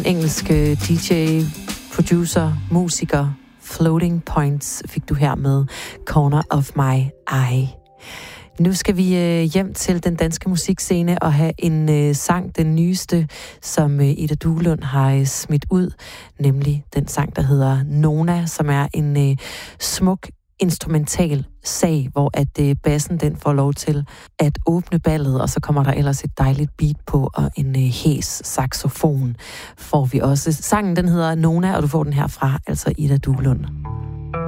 engelske DJ, producer, musiker, Floating Points fik du her med Corner of My Eye. Nu skal vi hjem til den danske musikscene og have en sang, den nyeste, som Ida Duelund har smidt ud, nemlig den sang, der hedder Nona, som er en smuk instrumental sag, hvor at bassen den får lov til at åbne ballet, og så kommer der ellers et dejligt beat på, og en hæs saxofon får vi også. Sangen den hedder Nona, og du får den herfra, altså Ida Duelund.